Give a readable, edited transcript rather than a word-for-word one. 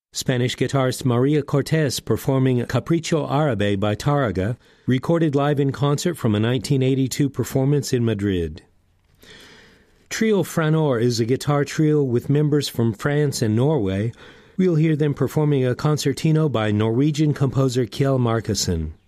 Spanish guitarist Maria Cortés performing Capricho Árabe by Tárrega, recorded live in concert from a 1982 performance in Madrid. Trio Franor is a guitar trio with members from France and Norway. We'll hear them performing a concertino by Norwegian composer Kjell Markussen.